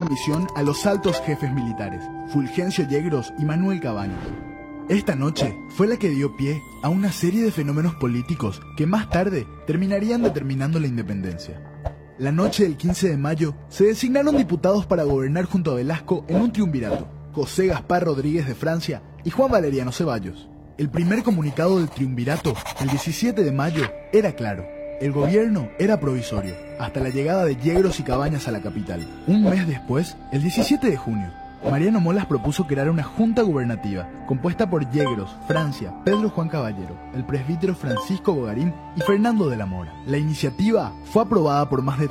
misión a los altos jefes militares, Fulgencio Yegros y Manuel Cabañas. Esta noche fue la que dio pie a una serie de fenómenos políticos que más tarde terminarían determinando la independencia. La noche del 15 de mayo se designaron diputados para gobernar junto a Velasco en un triunvirato: José Gaspar Rodríguez de Francia y Juan Valeriano Ceballos. El primer comunicado del triunvirato, el 17 de mayo, era claro: el gobierno era provisorio, hasta la llegada de Yegros y Cabañas a la capital. Un mes después, el 17 de junio, Mariano Molas propuso crear una junta gubernativa, compuesta por Yegros, Francia, Pedro Juan Caballero, el presbítero Francisco Bogarín y Fernando de la Mora. La iniciativa fue aprobada por más de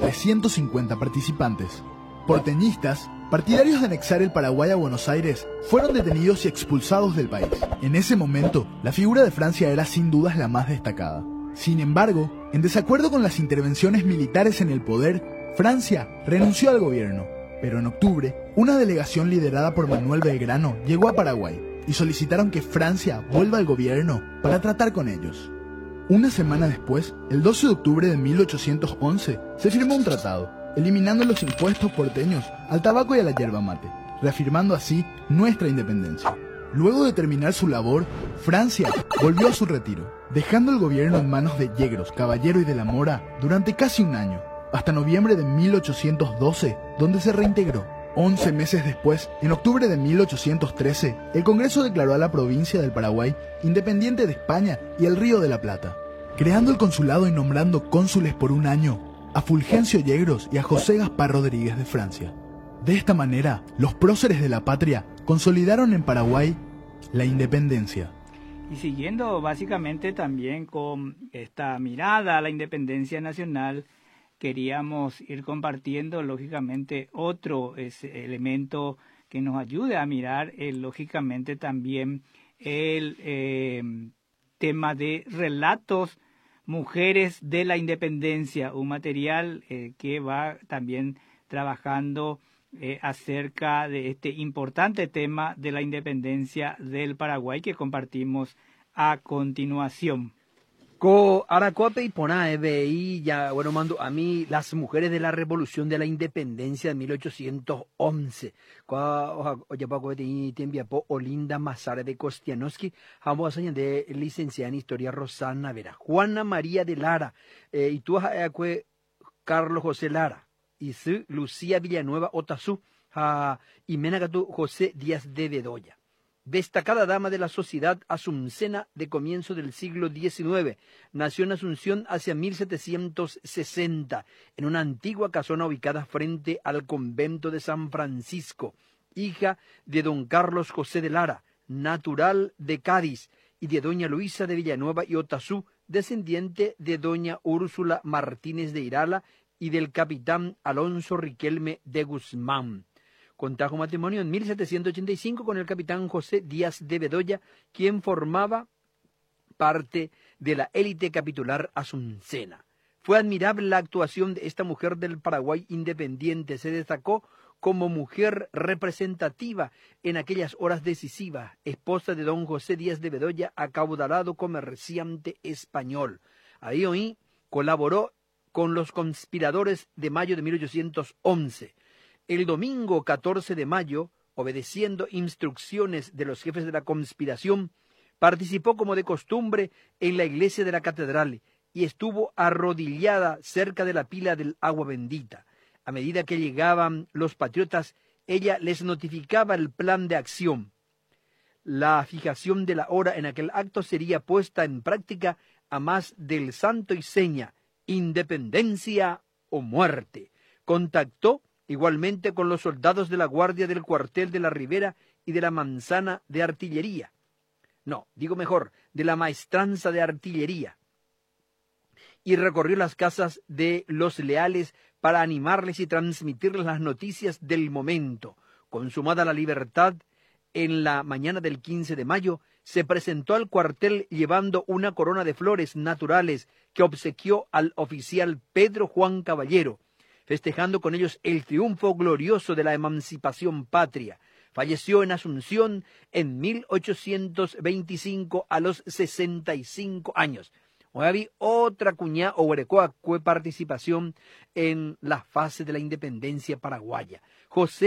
350 participantes. Porteñistas, partidarios de anexar el Paraguay a Buenos Aires, fueron detenidos y expulsados del país. En ese momento, la figura de Francia era sin dudas la más destacada. Sin embargo, en desacuerdo con las intervenciones militares en el poder, Francia renunció al gobierno. Pero en octubre, una delegación liderada por Manuel Belgrano llegó a Paraguay y solicitaron que Francia vuelva al gobierno para tratar con ellos. Una semana después, el 12 de octubre de 1811, se firmó un tratado, eliminando los impuestos porteños al tabaco y a la yerba mate, reafirmando así nuestra independencia. Luego de terminar su labor, Francia volvió a su retiro, dejando el gobierno en manos de Yegros, Caballero y de la Mora durante casi un año, hasta noviembre de 1812, donde se reintegró. 11 meses después, en octubre de 1813, el Congreso declaró a la provincia del Paraguay independiente de España y el Río de la Plata, creando el consulado y nombrando cónsules por un año a Fulgencio Yegros y a José Gaspar Rodríguez de Francia. De esta manera, los próceres de la patria consolidaron en Paraguay la independencia. Y siguiendo básicamente también con esta mirada a la independencia nacional, queríamos ir compartiendo lógicamente otro elemento que nos ayude a mirar lógicamente también el tema de relatos Mujeres de la Independencia, un material que va también trabajando acerca de este importante tema de la independencia del Paraguay que compartimos a continuación. Co Aracope y Pona y ya bueno mando a mí las mujeres de la Revolución de la Independencia de 1811. Oye Paco te envía po Olinda Mazara de Kostianowski, ambos años de licenciada en Historia Rosana Vera, Juana María de Lara y tú Carlos José Lara y su Lucía Villanueva Otazú y Menagatu José Díaz de Bedoya. Destacada dama de la sociedad azucena de comienzo del siglo XIX, nació en Asunción hacia 1760, en una antigua casona ubicada frente al convento de San Francisco, hija de don Carlos José de Lara, natural de Cádiz, y de doña Luisa de Villanueva y Otazú, descendiente de doña Úrsula Martínez de Irala y del capitán Alonso Riquelme de Guzmán. Contrajo matrimonio en 1785 con el capitán José Díaz de Bedoya, quien formaba parte de la élite capitular azucena. Fue admirable la actuación de esta mujer del Paraguay independiente. Se destacó como mujer representativa en aquellas horas decisivas, esposa de don José Díaz de Bedoya, acaudalado comerciante español. Ahí colaboró con los conspiradores de mayo de 1811. El domingo 14 de mayo, obedeciendo instrucciones de los jefes de la conspiración, participó como de costumbre en la iglesia de la catedral y estuvo arrodillada cerca de la pila del agua bendita. A medida que llegaban los patriotas, ella les notificaba el plan de acción. La fijación de la hora en aquel acto sería puesta en práctica a más del santo y seña: independencia o muerte. Contactó igualmente con los soldados de la guardia del cuartel de la Ribera y de la manzana de artillería. De la maestranza de artillería. Y recorrió las casas de los leales para animarles y transmitirles las noticias del momento. Consumada la libertad, en la mañana del 15 de mayo, se presentó al cuartel llevando una corona de flores naturales que obsequió al oficial Pedro Juan Caballero, festejando con ellos el triunfo glorioso de la emancipación patria. Falleció en Asunción en 1825 a los 65 años. Hoy había otra cuña o huerecoa participación en la fase de la independencia paraguaya. José